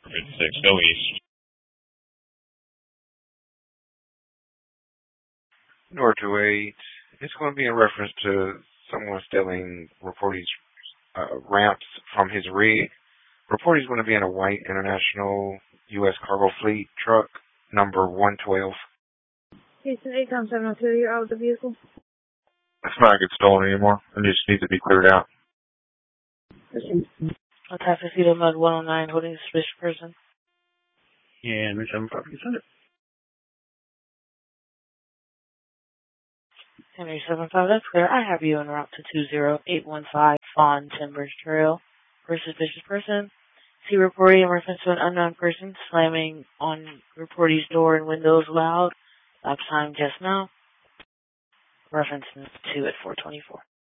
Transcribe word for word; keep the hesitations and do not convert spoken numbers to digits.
six, go east. North two eight. It's going to be in reference to someone stealing reportees uh, ramps from his rig. Reportee's going to be in a white International U S Cargo Fleet truck, number one twelve. Houston eight seven oh two, you're out of the vehicle. It's not get stolen anymore. It just needs to be cleared out. Attack Casino Mud one oh nine, holding a suspicious person. Yeah, and seven five, you send it. Henry seven five, that's clear. I have you en route to two zero eight one five Fawn Timbers Trail for a suspicious person. See reporting in reference to an unknown person slamming on reportee's door and windows loud. Lap time just now. Reference two at four twenty-four.